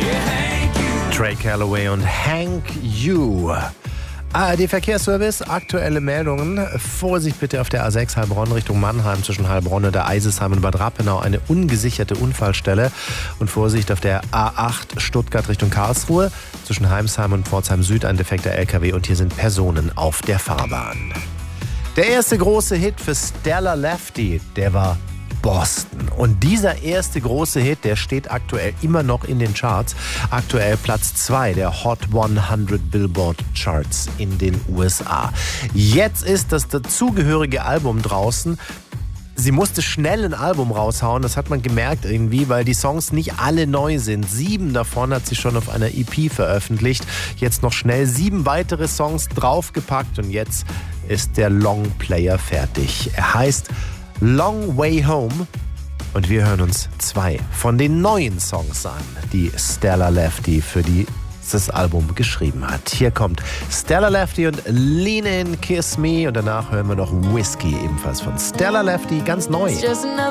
Trey Calloway und Hank You. ARD Verkehrsservice, aktuelle Meldungen. Vorsicht bitte auf der A6 Heilbronn Richtung Mannheim zwischen Heilbronn und der Eisesheim und Bad Rappenau eine ungesicherte Unfallstelle. Und Vorsicht auf der A8 Stuttgart Richtung Karlsruhe zwischen Heimsheim und Pforzheim Süd ein defekter LKW und hier sind Personen auf der Fahrbahn. Der erste große Hit für Stella Lefty, der war Boston. Und dieser erste große Hit, der steht aktuell immer noch in den Charts. Aktuell Platz 2 der Hot 100 Billboard Charts in den USA. Jetzt ist das dazugehörige Album draußen. Sie musste schnell ein Album raushauen, das hat man gemerkt irgendwie, weil die Songs nicht alle neu sind. 7 davon hat sie schon auf einer EP veröffentlicht. Jetzt noch schnell 7 weitere Songs draufgepackt und jetzt ist der Longplayer fertig. Er heißt Long Way Home und wir hören uns 2 von den neuen Songs an, die Stella Lefty für dieses Album geschrieben hat. Hier kommt Stella Lefty und Lean In, Kiss Me und danach hören wir noch Whiskey, ebenfalls von Stella Lefty, ganz neu.